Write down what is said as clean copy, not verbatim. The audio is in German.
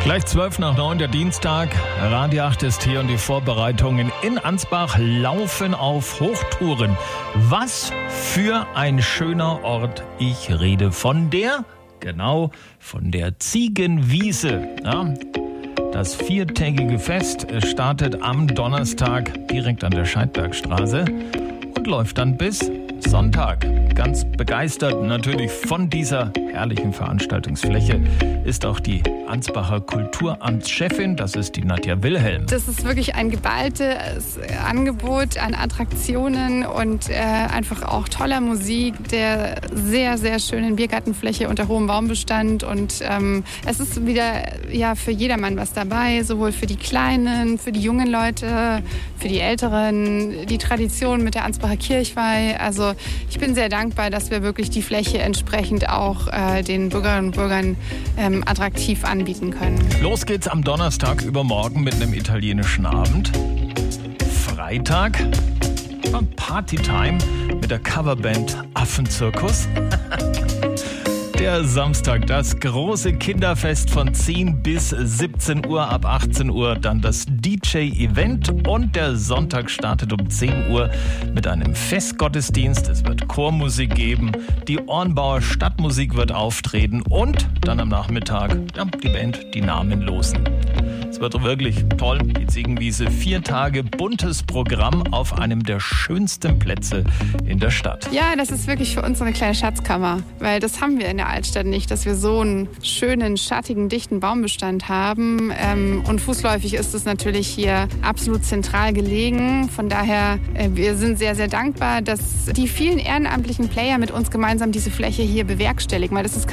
Gleich 8:12 der Dienstag. Radio 8 ist hier und die Vorbereitungen in Ansbach laufen auf Hochtouren. Was für ein schöner Ort. Ich rede von der Ziegenwiese. Ja, das 4-tägige Fest startet am Donnerstag direkt an der Scheidbergstraße und läuft dann bis Sonntag. Ganz begeistert natürlich von dieser herrlichen Veranstaltungsfläche ist auch die Ansbacher Kulturamtschefin, das ist die Nadja Wilhelm. Das ist wirklich ein geballtes Angebot an Attraktionen und einfach auch toller Musik, der sehr, sehr schönen Biergartenfläche unter hohem Baumbestand. Und es ist wieder für jedermann was dabei, sowohl für die Kleinen, für die jungen Leute, für die Älteren, die Tradition mit der Ansbacher Kirchweih. Also ich bin sehr dankbar, dass wir wirklich die Fläche entsprechend auch den Bürgerinnen und Bürgern attraktiv anbieten können. Los geht's am Donnerstag übermorgen mit einem italienischen Abend. Freitag Partytime mit der Coverband Affenzirkus. Der Samstag, das große Kinderfest von 10 bis 17 Uhr, ab 18 Uhr dann das DJ-Event und der Sonntag startet um 10 Uhr mit einem Festgottesdienst. Es wird Chormusik geben, die Ornbauer Stadtmusik wird auftreten und dann am Nachmittag die Band Die Namenlosen. Es wird wirklich toll, die Ziegenwiese, 4 Tage buntes Programm auf einem der schönsten Plätze in der Stadt. Ja, das ist wirklich für uns so eine kleine Schatzkammer, weil das haben wir in der Altstadt nicht, dass wir so einen schönen, schattigen, dichten Baumbestand haben. Und fußläufig ist es natürlich hier absolut zentral gelegen. Von daher, wir sind sehr, sehr dankbar, dass die vielen ehrenamtlichen Player mit uns gemeinsam diese Fläche hier bewerkstelligen, weil das ist